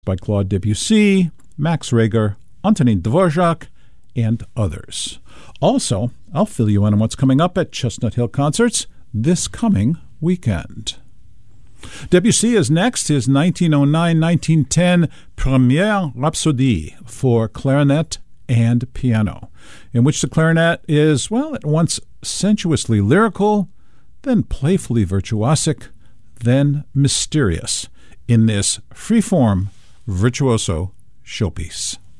by Claude Debussy, Max Reger, Antonin Dvorak, and others. Also, I'll fill you in on what's coming up at Chestnut Hill Concerts this coming weekend. Debussy is next, his 1909-1910 Première Rhapsodie for clarinet and piano, in which the clarinet is, well, at once sensuously lyrical, then playfully virtuosic, then mysterious in this freeform virtuoso showpiece.